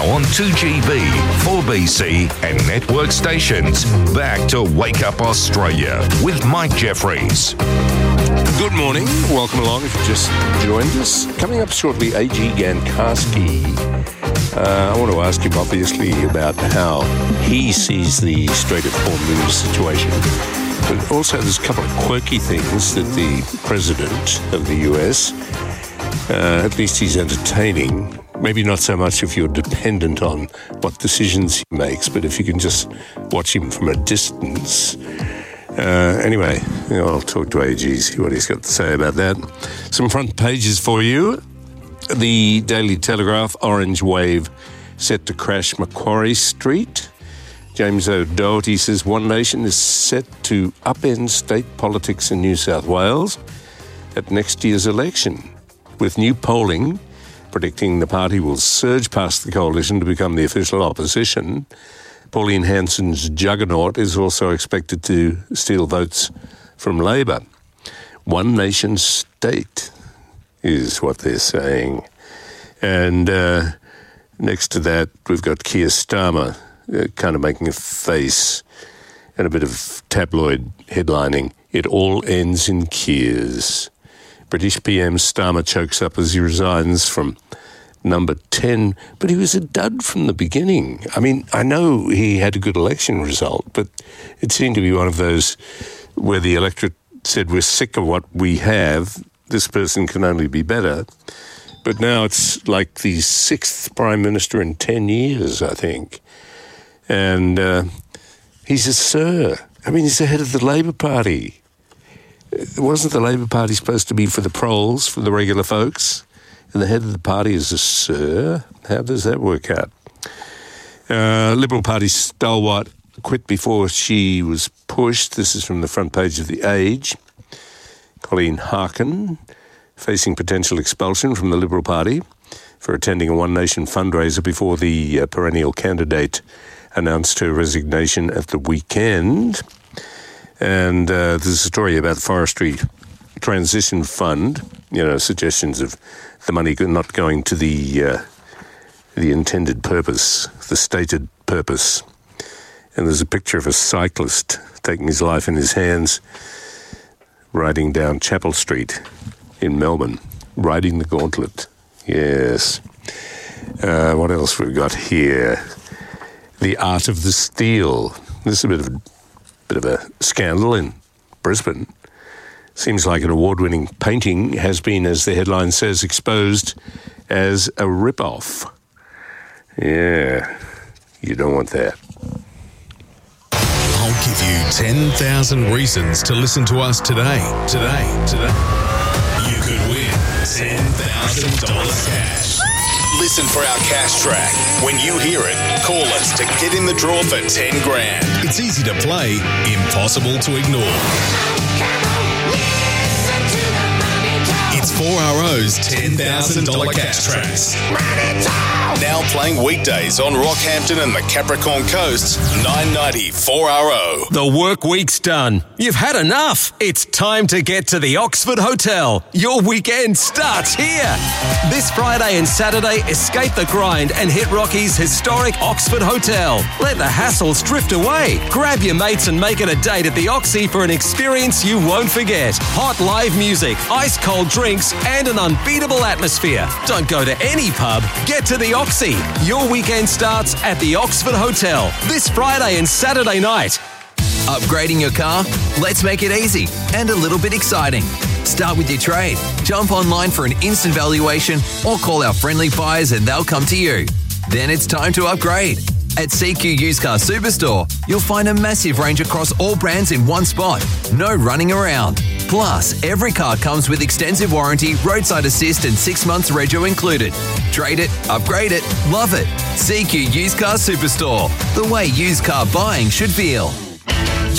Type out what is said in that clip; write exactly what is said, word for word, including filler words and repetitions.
on two G B, four B C and network stations. Back to Wake Up Australia with Mike Jeffries. Good morning. Welcome along if you just joined us. Coming up shortly, A G Gankarski. Uh, I want to ask him, obviously, about how he sees the Strait of Hormuz situation. But also, there's a couple of quirky things that the president of the U S, uh, at least he's entertaining. Maybe not so much if you're dependent on what decisions he makes, but if you can just watch him from a distance. Uh, anyway, you know, I'll talk to A G, see what he's got to say about that. Some front pages for you. The Daily Telegraph, orange wave set to crash Macquarie Street. James O'Doherty says One Nation is set to upend state politics in New South Wales at next year's election, with new polling predicting the party will surge past the coalition to become the official opposition. Pauline Hanson's juggernaut is also expected to steal votes from Labor. One Nation state is what they're saying. And uh, next to that, we've got Keir Starmer uh, kind of making a face and a bit of tabloid headlining. It all ends in Keir's. British P M Starmer chokes up as he resigns from number ten, but he was a dud from the beginning. I mean, I know he had a good election result, but it seemed to be one of those where the electorate said, we're sick of what we have, this person can only be better. But now it's like the sixth Prime Minister in ten years, I think. And uh, he's a Sir. I mean, he's the head of the Labor Party. Wasn't the Labor Party supposed to be for the proles, for the regular folks? And the head of the party is a Sir? How does that work out? Uh, Liberal Party stalwart quit before she was pushed. This is from the front page of The Age. Colleen Harkin, facing potential expulsion from the Liberal Party for attending a One Nation fundraiser before the uh, perennial candidate announced her resignation at the weekend. And uh, there's a story about the Forestry Transition Fund, you know, suggestions of the money not going to the uh, the intended purpose, the stated purpose. And there's a picture of a cyclist taking his life in his hands, riding down Chapel Street in Melbourne, riding the gauntlet. Yes. Uh, what else we've got here? The Art of the Steal. This is a bit of a, bit of a scandal in Brisbane. Seems like an award-winning painting has been, as the headline says, exposed as a rip-off. Yeah, you don't want that. I'll give you ten thousand reasons to listen to us today. Today, today. You could win ten thousand dollars cash. Listen for our cash track. When you hear it, call us to get in the draw for ten grand. It's easy to play, impossible to ignore. It's four R O's ten thousand dollars cash tracks. Now playing weekdays on Rockhampton and the Capricorn Coast, nine ninety four R O. The work week's done. You've had enough. It's time to get to the Oxford Hotel. Your weekend starts here. This Friday and Saturday, escape the grind and hit Rocky's historic Oxford Hotel. Let the hassles drift away. Grab your mates and make it a date at the Oxy for an experience you won't forget. Hot live music, ice cold drinks, and an unbeatable atmosphere. Don't go to any pub. Get to the Oxy. Your weekend starts at the Oxford Hotel this Friday and Saturday night. Upgrading your car? Let's make it easy and a little bit exciting. Start with your trade. Jump online for an instant valuation or call our friendly buyers and they'll come to you. Then it's time to upgrade. At C Q Used Car Superstore, you'll find a massive range across all brands in one spot. No running around. Plus, every car comes with extensive warranty, roadside assist and six months rego included. Trade it, upgrade it, love it. C Q Used Car Superstore. The way used car buying should feel.